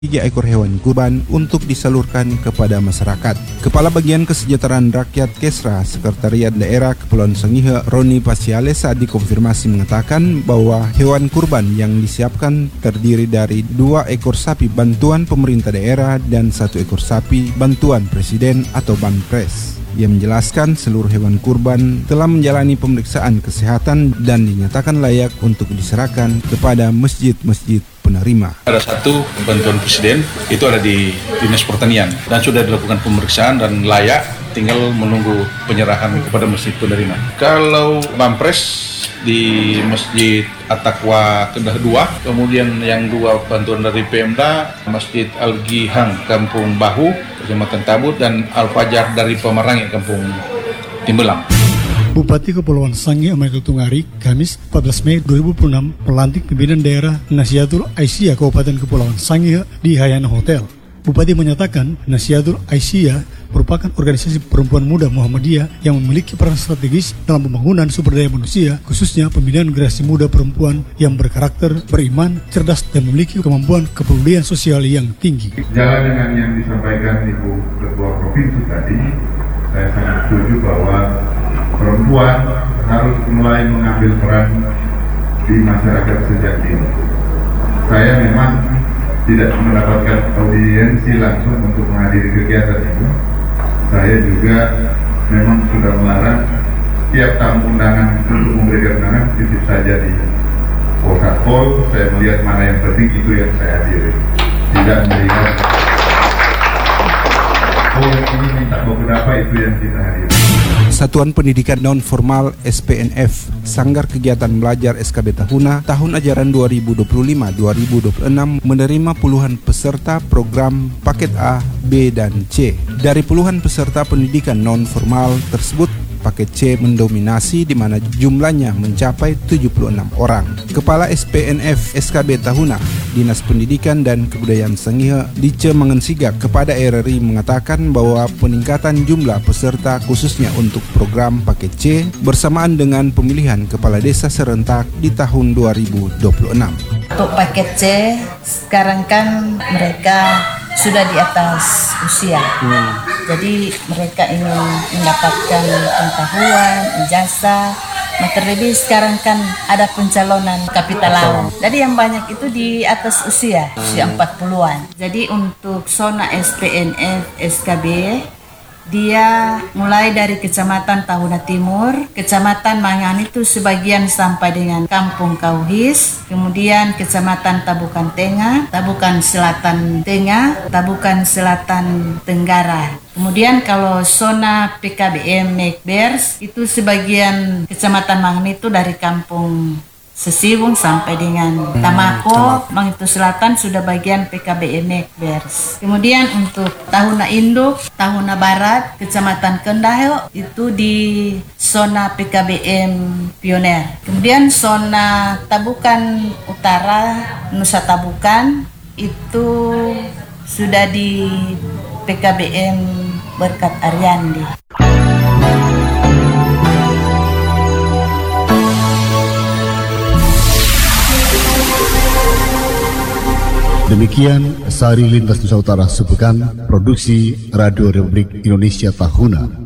3 ekor hewan kurban untuk disalurkan kepada masyarakat. Kepala Bagian Kesejahteraan Rakyat Kesra, Sekretariat Daerah Kepulauan Sangihe, Roni Pasiale, saat dikonfirmasi mengatakan bahwa hewan kurban yang disiapkan terdiri dari 2 ekor sapi bantuan pemerintah daerah dan 1 ekor sapi bantuan presiden atau Banpres. Ia menjelaskan seluruh hewan kurban telah menjalani pemeriksaan kesehatan dan dinyatakan layak untuk diserahkan kepada masjid-masjid penerima. Ada 1 bantuan presiden, itu ada di Dinas Pertanian dan sudah dilakukan pemeriksaan dan layak, tinggal menunggu penyerahan kepada masjid penerima. Kalau Banpres di Masjid At-Taqwa Kedah 2, kemudian yang 2 bantuan dari Pemda, Masjid Al-Gihang Kampung Bahu, Kecamatan Tabut, dan Al-Fajar dari Pemarangi Kampung Timbelang. Bupati Kepulauan Sangihe Michael Tungari, Kamis 14 Mei 2006 melantik pimpinan daerah Nasihatul Aisyah Kabupaten Kepulauan Sangihe di Hayana Hotel. Bupati menyatakan Nasihatul Aisyah merupakan organisasi perempuan muda Muhammadiyah yang memiliki peran strategis dalam pembangunan sumber daya manusia, khususnya pembinaan generasi muda perempuan yang berkarakter, beriman, cerdas, dan memiliki kemampuan kepedulian sosial yang tinggi. Jalan dengan yang disampaikan Ibu Ketua Provinsi tadi, saya sangat setuju bahwa perempuan harus mulai mengambil peran di masyarakat sejak dini. Saya memang tidak mendapatkan audiensi langsung untuk menghadiri kegiatan itu. Saya juga memang sudah melarang tiap tamu undangan untuk memberikan undangan titip saja di Posatpol. Saya melihat mana yang penting itu yang saya hadiri. Tidak melihat yang ini minta beberapa itu yang kita hadiri. Satuan Pendidikan Non-Formal SPNF, Sanggar Kegiatan Belajar SKB Tahuna, tahun ajaran 2025-2026 menerima puluhan peserta program paket A, B, dan C. Dari puluhan peserta pendidikan non-formal tersebut, paket C mendominasi di mana jumlahnya mencapai 76 orang. Kepala SPNF SKB Tahuna, Dinas Pendidikan dan Kebudayaan Sangihe, Dice Mangensigak, kepada RRI mengatakan bahwa peningkatan jumlah peserta khususnya untuk program paket C bersamaan dengan pemilihan kepala desa serentak di tahun 2026. Untuk paket C, sekarang kan mereka sudah di atas usia. Jadi mereka ingin mendapatkan pengetahuan, ijazah. Nah, terlebih sekarang kan ada pencalonan kapital laut. Jadi yang banyak itu di atas usia 40-an. Jadi untuk zona SPNF SKB, dia mulai dari Kecamatan Tahuna Timur, Kecamatan Mangan itu sebagian sampai dengan Kampung Kauhis, kemudian Kecamatan Tabukan Tengah, Tabukan Selatan Tengah, Tabukan Selatan Tenggara. Kemudian kalau zona PKBM Mekbers itu sebagian Kecamatan Mangan itu dari Kampung Sesiwung sampai dengan Tamako, Mangitu Selatan sudah bagian PKBM Mekbers. Kemudian untuk Tahuna Induk, Tahuna Barat, Kecamatan Kendahyo itu di zona PKBM Pioner. Kemudian zona Tabukan Utara, Nusa Tabukan itu sudah di PKBM Berkat Ariandi. Demikian Sari Lintas Nusa Utara Sepekan, produksi Radio Republik Indonesia Tahuna.